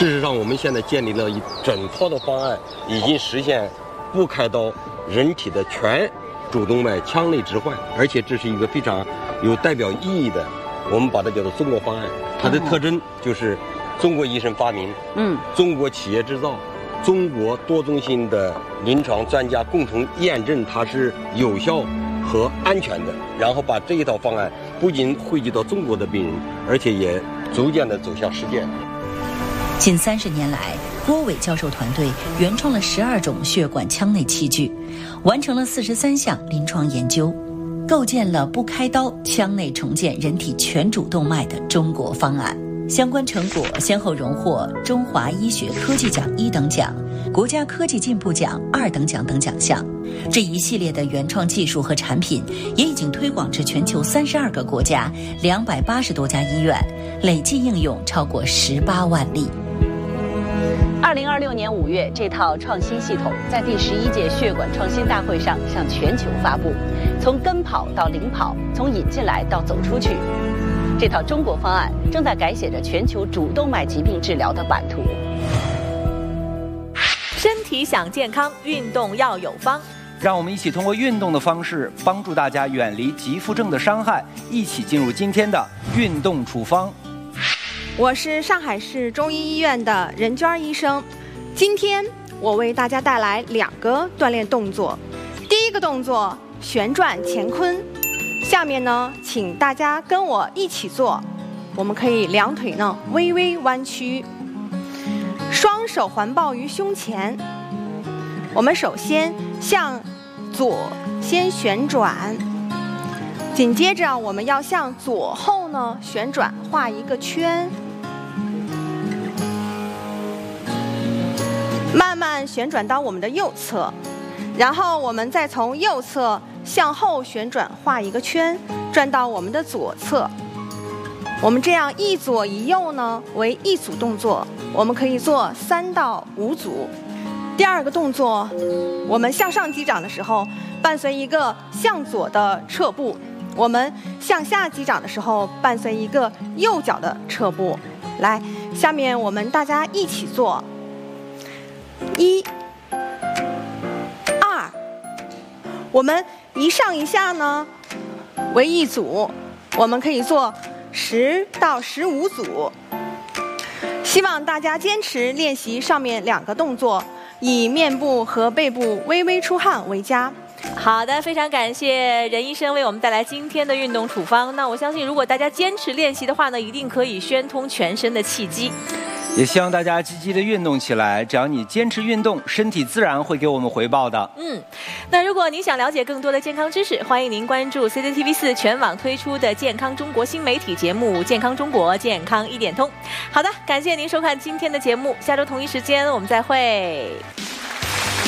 事实上，我们现在建立了一整套的方案，已经实现不开刀人体的全主动脉腔内置换，而且这是一个非常有代表意义的，我们把它叫做中国方案。它的特征就是中国医生发明，中国企业制造，中国多中心的临床专家共同验证它是有效和安全的，然后把这一套方案不仅汇集到中国的病人，而且也逐渐地走向世界。 近30年来，郭伟教授团队原创了12种血管腔内器具，完成了43项临床研究，构建了不开刀腔内重建人体全主动脉的中国方案。相关成果先后荣获中华医学科技奖1等奖、国家科技进步奖2等奖等奖项。这一系列的原创技术和产品也已经推广至全球32个国家280多家医院，累计应用超过18万例。 2026年5月，这套创新系统在第11届血管创新大会上向全球发布，从跟跑到领跑，从引进来到走出去。这套中国方案正在改写着全球主动脉疾病治疗的版图。 身体想健康，运动要有方。 让我们一起通过运动的方式，帮助大家远离急腹症的伤害，一起进入今天的运动处方。 我是上海市中医医院的任娟医生，今天我为大家带来2个锻炼动作。第一个动作，旋转乾坤。下面呢，请大家跟我一起做，我们可以两腿呢微微弯曲，双手环抱于胸前。我们首先向左先旋转，紧接着我们要向左后呢旋转画一个圈，慢慢旋转到我们的右侧，然后我们再从右侧向后旋转画一个圈，转到我们的左侧。我们这样一左一右呢为一组动作，我们可以做3到5组。第二个动作，我们向上击掌的时候伴随一个向左的撤步，我们向下击掌的时候伴随一个右脚的撤步。来，下面我们大家一起做，1、2，我们一上一下呢为一组，我们可以做10到15组。希望大家坚持练习上面2个动作，以面部和背部微微出汗为佳。 好的，非常感谢任医生为我们带来今天的运动处方。那我相信，如果大家坚持练习的话呢，一定可以宣通全身的气机。 也希望大家积极的运动起来，只要你坚持运动，身体自然会给我们回报的。 那如果您想了解更多的健康知识，欢迎您关注 CCTV4 全网推出的健康中国新媒体节目《健康中国健康一点通》。好的，感谢您收看今天的节目，下周同一时间我们再会。